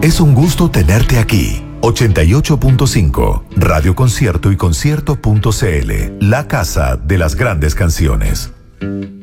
Es un gusto tenerte aquí. 88.5, Radio Concierto y Concierto.cl, la casa de las grandes canciones.